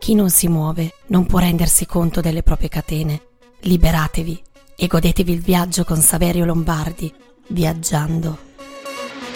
Chi non si muove non può rendersi conto delle proprie catene. Liberatevi e godetevi il viaggio con Saverio Lombardi, viaggiando.